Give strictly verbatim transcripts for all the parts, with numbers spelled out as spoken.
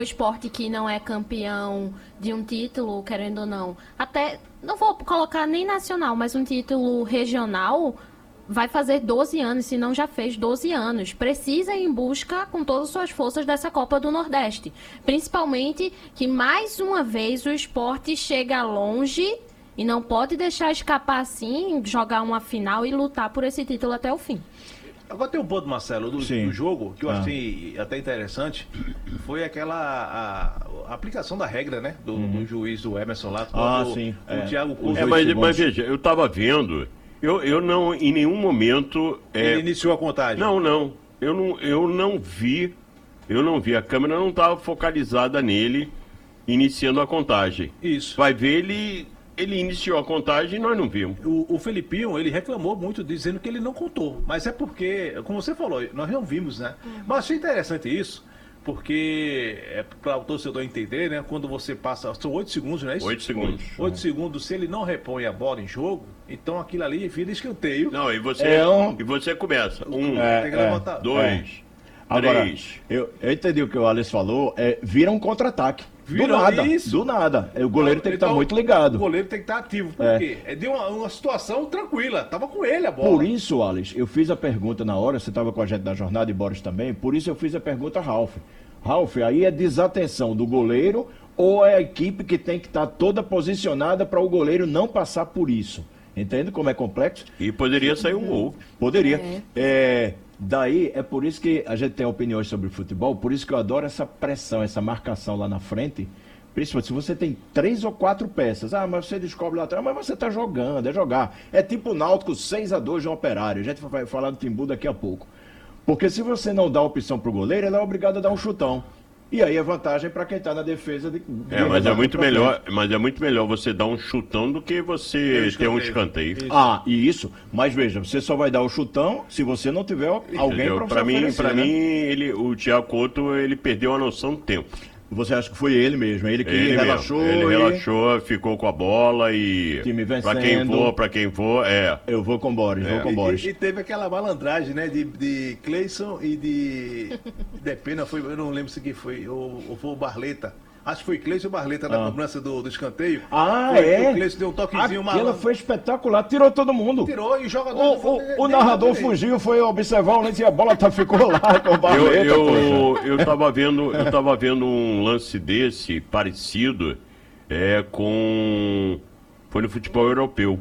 esporte que não é campeão de um título, querendo ou não, até, não vou colocar nem nacional, mas um título regional, vai fazer doze anos, se não já fez doze anos. Precisa ir em busca com todas as suas forças dessa Copa do Nordeste. Principalmente que, mais uma vez, o esporte chega longe e não pode deixar escapar assim, jogar uma final e lutar por esse título até o fim. Agora tem um ponto, Marcelo, do, do jogo, que eu ah. achei até interessante, foi aquela a, a aplicação da regra, né? Do, uhum. do juiz do Emerson lá. Ah, o, sim. O é. Thiago Couto. É, mas, mas veja, eu estava vendo, eu, eu não, em nenhum momento... É... Ele iniciou a contagem? Não, não. Eu não, eu não vi, eu não vi, a câmera não estava focalizada nele iniciando a contagem. Isso. Vai ver, ele... Ele iniciou a contagem e nós não vimos. O, o Felipinho, ele reclamou muito, dizendo que ele não contou. Mas é porque, como você falou, nós não vimos, né? Uhum. Mas achei interessante isso, porque é para o torcedor entender, né? Quando você passa, são oito segundos, não é isso? Oito segundos. Oito segundos, se ele não repõe a bola em jogo, então aquilo ali vira escanteio. Não, e você, é um... e você começa. Um, é, tem que levantar. É. Dois, é. Agora, três. Eu, eu entendi o que o Alex falou, é, vira um contra-ataque. Do nada, isso. do nada. O goleiro tem que estar então, tá muito ligado. O goleiro tem que estar tá ativo. Por é. quê? É de uma, uma situação tranquila. Tava com ele a bola. Por isso, Alex, eu fiz a pergunta na hora, você estava com a gente na jornada e Boris também, por isso eu fiz a pergunta a Ralf. Ralf, aí é desatenção do goleiro ou é a equipe que tem que estar tá toda posicionada para o goleiro não passar por isso? Entende como é complexo? E poderia sair um gol. Poderia. É. É... Daí, é por isso que a gente tem opiniões sobre futebol, por isso que eu adoro essa pressão, essa marcação lá na frente, principalmente se você tem três ou quatro peças, ah, mas você descobre lá atrás, mas você tá jogando, é jogar. É tipo o Náutico seis a dois de um Operário, a gente vai falar do Timbu daqui a pouco. Porque se você não dá opção pro goleiro, ele é obrigado a dar um chutão. E aí é vantagem para quem está na defesa. De, de é, mas é muito melhor, mas é muito melhor você dar um chutão do que você ter um escanteio. Isso. Ah, e isso. Mas veja, você só vai dar o chutão se você não tiver alguém para Para mim, para né? mim, ele, o Thiago Couto, ele perdeu a noção do tempo. Você acha que foi ele mesmo? Ele que ele relaxou. Mesmo. Ele e... relaxou, ficou com a bola e. Time vencendo. Pra quem for, pra quem for, é. Eu vou com o Boris, é. vou com o Boris. E, e teve aquela malandragem, né? De, de Cleison e de. Depena, foi, eu não lembro se que foi. Ou, ou foi o Barleta. Acho que foi Cleison e o Barleta na ah. cobrança do, do escanteio. Ah, foi, é? O Cleison deu um toquezinho malandro. Ela foi espetacular, tirou todo mundo. Tirou e o jogador. O, foi, o, o narrador fugiu, foi observar o lance e a bola tá, ficou lá com o Barleta. Eu, eu, eu, tava vendo, eu tava vendo um lance desse, parecido, é, com. Foi no futebol europeu.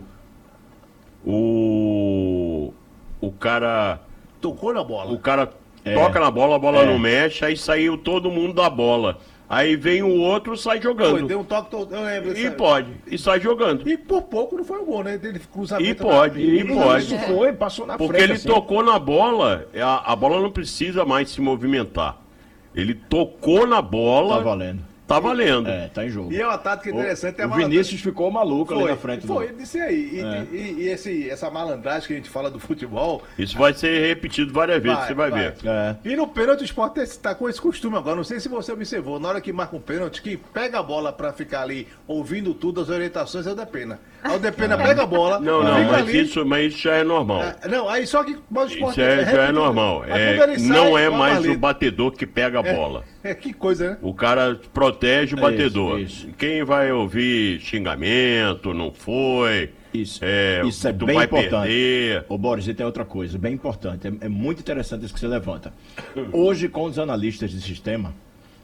O. O cara. Tocou na bola. O cara é. toca na bola, a bola é. não mexe, aí saiu todo mundo da bola. Aí vem o outro, sai jogando. Foi, deu um toque, eu lembro. E pode, e sai jogando. E por pouco não foi o gol, né? Ele cruzamento. E pode, na... e, e pode. Isso foi, passou na Porque frente. Porque ele assim. tocou na bola, a, a bola não precisa mais se movimentar. Ele tocou na bola. Tá valendo. Tá valendo. É, tá em jogo. E é uma tática interessante. O, é o Vinícius ficou maluco foi, ali na frente. Foi, do... disse aí. E, é. e, e esse, essa malandragem que a gente fala do futebol... Isso vai ser repetido várias vezes, vai, você vai, vai. ver. É. E no pênalti o Sport está com esse costume agora. Não sei se você observou. Na hora que marca um pênalti, que pega a bola para ficar ali ouvindo tudo, as orientações, é o Depena. Aí o Depena é. pega a bola... Não, não, mas, ali, isso, mas isso já é normal. É, não, aí só que... Mas o Sport isso é, já é normal. É, não é mais o batedor que pega a bola. É, que coisa, né? O cara protege o é batedor. Isso, isso. Quem vai ouvir xingamento, não foi... Isso é, isso é tu bem vai importante. Perder. Ô Boris, e tem outra coisa, bem importante. É, é muito interessante isso que você levanta. Hoje, com os analistas de sistema,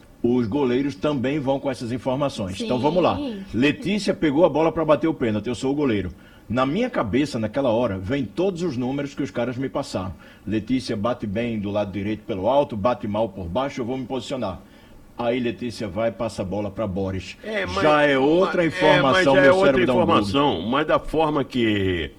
os goleiros também vão com essas informações. Sim. Então vamos lá. Letícia pegou a bola para bater o pênalti, eu sou o goleiro. Na minha cabeça, naquela hora, vem todos os números que os caras me passaram. Letícia bate bem do lado direito pelo alto, bate mal por baixo, eu vou me posicionar. Aí Letícia vai e passa a bola para Boris. É, mas, já é outra mas, informação, é, mas já meu é outra cérebro informação, mas da forma que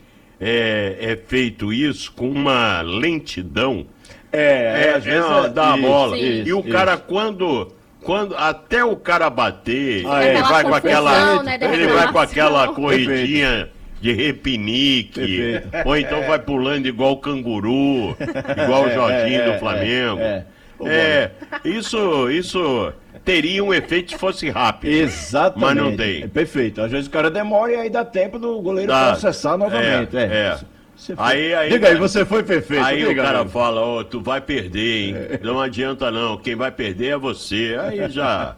é, é feito isso, com uma lentidão, é, é, às vezes é, dá a bola. Sim, e o isso. cara, quando... Quando, até o cara bater, ah, ele, é. vai com aquela, né, ele vai com aquela corridinha de repinique, Perfeito. ou então vai pulando igual o canguru, igual o Jorginho é, é, do Flamengo. É, é. é isso, isso teria um efeito se fosse rápido. Exatamente. Mas não tem. É perfeito. Às vezes o cara demora e aí dá tempo do goleiro dá. processar novamente. É, é. é. Você foi- Aí, aí, Diga aí, você foi perfeito. Aí o diga cara aí. fala, ó, tu vai perder, hein? Não adianta não, quem vai perder é você. Aí já